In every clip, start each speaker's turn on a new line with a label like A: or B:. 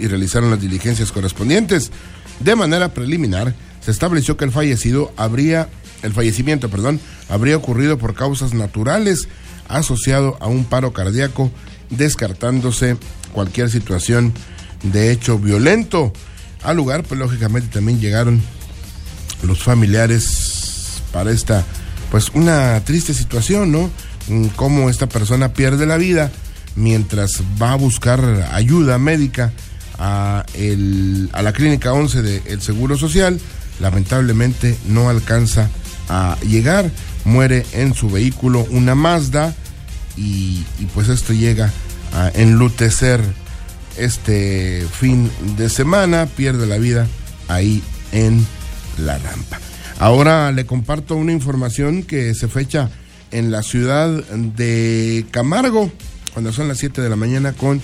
A: y realizaron las diligencias correspondientes. De manera preliminar, se estableció que el fallecimiento habría ocurrido por causas naturales asociado a un paro cardíaco, descartándose cualquier situación de hecho violento. Al lugar, pues lógicamente también llegaron los familiares para esta, pues una triste situación, ¿no? Cómo esta persona pierde la vida mientras va a buscar ayuda médica a la clínica 11 del Seguro Social. Lamentablemente no alcanza a llegar, muere en su vehículo, una Mazda, y pues esto llega a enlutecer este fin de semana. Pierde la vida ahí en La Rampa. Ahora le comparto una información que se fecha en la ciudad de Camargo, cuando son las 7 de la mañana con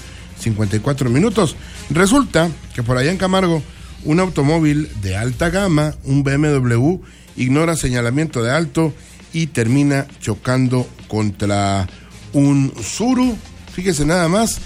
A: 54 minutos. Resulta que por allá en Camargo, un automóvil de alta gama, un BMW, ignora señalamiento de alto y termina chocando contra un Tsuru. Fíjese nada más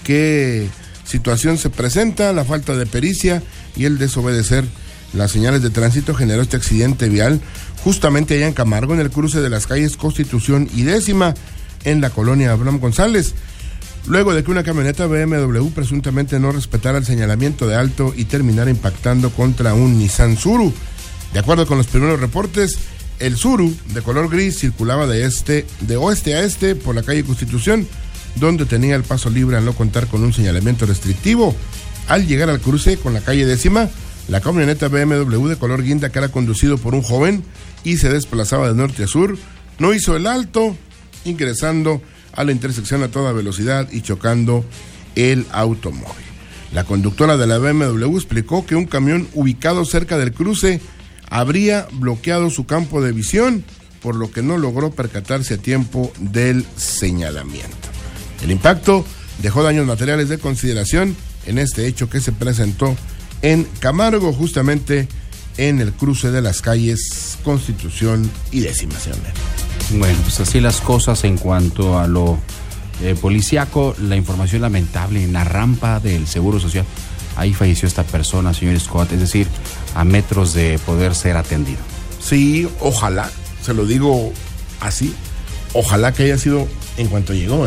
A: qué situación se presenta. La falta de pericia y el desobedecer las señales de tránsito generó este accidente vial justamente allá en Camargo, en el cruce de las calles Constitución y Décima, en la colonia Abraham González, luego de que una camioneta BMW presuntamente no respetara el señalamiento de alto y terminara impactando contra un Nissan Tsuru. De acuerdo con los primeros reportes, el Tsuru, de color gris, circulaba de oeste a este por la calle Constitución, donde tenía el paso libre al no contar con un señalamiento restrictivo. Al llegar al cruce con la calle Décima, la camioneta BMW de color guinda, que era conducido por un joven y se desplazaba de norte a sur, no hizo el alto, ingresando a la intersección a toda velocidad y chocando el automóvil. La conductora de la BMW explicó que un camión ubicado cerca del cruce habría bloqueado su campo de visión, por lo que no logró percatarse a tiempo del señalamiento. El impacto dejó daños materiales de consideración en este hecho que se presentó en Camargo, justamente en el cruce de las calles Constitución y Décima.
B: Bueno, pues así las cosas en cuanto a lo policíaco. La información lamentable en La Rampa del Seguro Social. Ahí falleció esta persona, señor Scott, es decir, a metros de poder ser atendido.
A: Sí, ojalá, se lo digo así, ojalá que haya sido en cuanto llegó,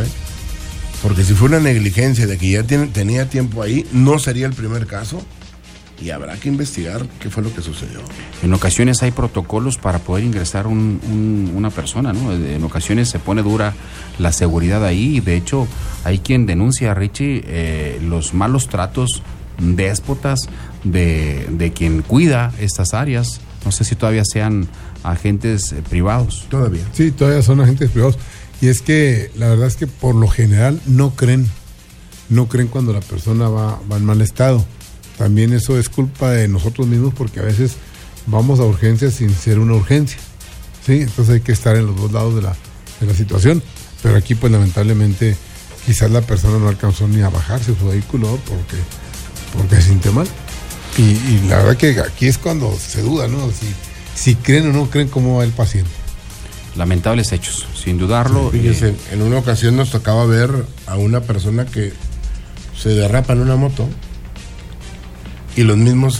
A: porque si fue una negligencia de que ya tenía tiempo ahí, no sería el primer caso. Y habrá que investigar qué fue lo que sucedió.
B: En ocasiones hay protocolos para poder ingresar una persona, ¿no? En ocasiones se pone dura la seguridad ahí, y de hecho hay quien denuncia a Richie los malos tratos déspotas de quien cuida estas áreas. No sé si todavía sean agentes privados.
A: Todavía.
C: Sí, todavía son agentes privados. Y es que la verdad es que por lo general no creen cuando la persona va en mal estado. También eso es culpa de nosotros mismos, porque a veces vamos a urgencias sin ser una urgencia, ¿sí? Entonces hay que estar en los dos lados de la situación. Pero aquí, pues lamentablemente, quizás la persona no alcanzó ni a bajarse su vehículo porque se siente mal. Y la verdad que aquí es cuando se duda, ¿no? Si creen o no creen cómo va el paciente.
B: Lamentables hechos, sin dudarlo.
A: Sí, fíjese, en una ocasión nos tocaba ver a una persona que se derrapa en una moto. Y los mismos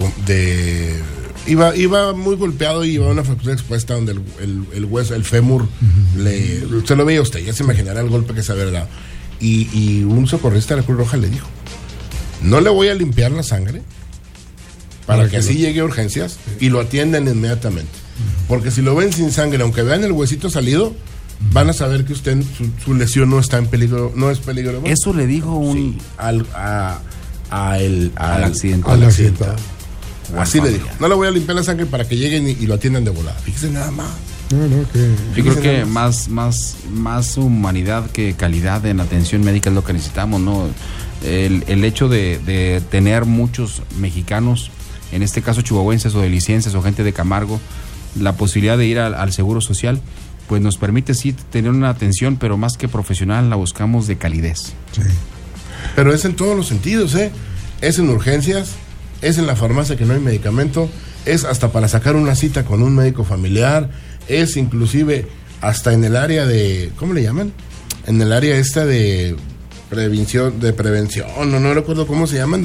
A: iba muy golpeado y iba a una fractura expuesta donde el hueso, el fémur, usted lo veía usted, ya se imaginará el golpe que se había dado. Y un socorrista de la Cruz Roja le dijo: no le voy a limpiar la sangre para que así llegue a urgencias y lo atiendan inmediatamente. Porque si lo ven sin sangre, aunque vean el huesito salido, van a saber que usted, su lesión no está en peligro, no es peligrosa.
B: Eso le dijo
A: sí, al accidente. Así le dijo: no le voy a limpiar la sangre para que lleguen y lo atiendan de volada. Fíjese nada más.
B: Yo creo que más humanidad que calidad en atención médica es lo que necesitamos, ¿no? El hecho de tener muchos mexicanos, en este caso chihuahuenses o delicienses o gente de Camargo, la posibilidad de ir al Seguro Social, pues nos permite sí tener una atención, pero más que profesional la buscamos de calidez.
C: Sí.
A: Pero es en todos los sentidos, es en urgencias, es en la farmacia que no hay medicamento, es hasta para sacar una cita con un médico familiar, es inclusive hasta en el área de, ¿cómo le llaman? En el área esta de prevención, no recuerdo cómo se llaman,